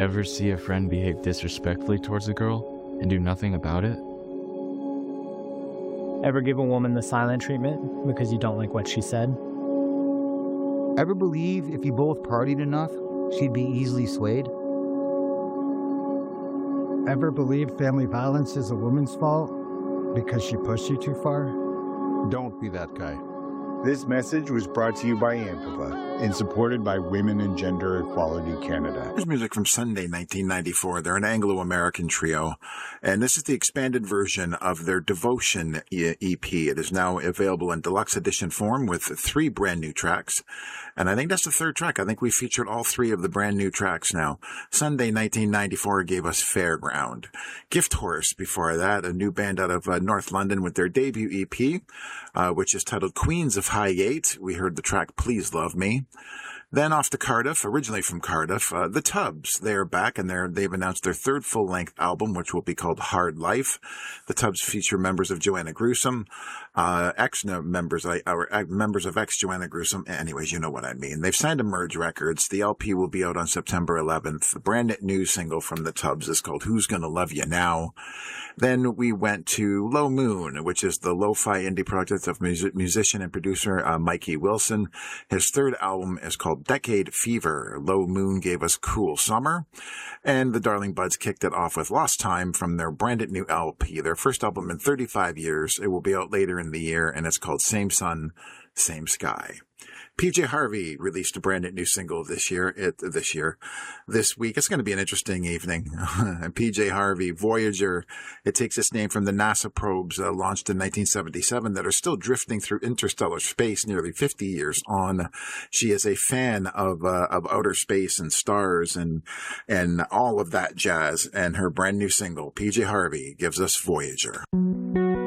Ever see a friend behave disrespectfully towards a girl and do nothing about it? Ever give a woman the silent treatment because you don't like what she said? Ever believe if you both partied enough, she'd be easily swayed? Ever believe family violence is a woman's fault because she pushed you too far? Don't be that guy. This message was brought to you by AMPAVA and supported by Women and Gender Equality Canada. Here's music from Sunday, 1994. They're an Anglo-American trio, and this is the expanded version of their Devotion EP. It is now available in deluxe edition form with 3 brand new tracks, and I think that's the 3rd track. I think we featured all 3 of the brand new tracks now. Sunday, 1994 gave us Fairground. Gift Horse before that, a new band out of North London with their debut EP, which is titled Queens of Highgate. We heard the track Please Love Me. Then off to Cardiff, originally from Cardiff, the Tubs. They're back, and they've announced their 3rd full-length album, which will be called Hard Life. The Tubs feature members of Joanna Gruesome, members of ex-Joanna Gruesome. Anyways, you know what I mean. They've signed to Merge Records. The LP will be out on September 11th. The brand new single from the Tubs is called Who's Gonna Love You Now? Then we went to Low Moon, which is the lo-fi indie project of musician and producer Mikey Wilson. His 3rd album is called Decade Fever. Low Moon gave us Cruel Summer. And the Darling Buds kicked it off with Lost Time from their brand new LP, their first album in 35 years. It will be out later in the year, and it's called Same Sun, Same Sky. PJ Harvey released a brand new single this week. It's going to be an interesting evening. PJ Harvey, Voyager. It takes its name from the NASA probes launched in 1977 that are still drifting through interstellar space nearly 50 years on. She is a fan of outer space and stars and all of that jazz. And her brand new single, PJ Harvey, gives us Voyager.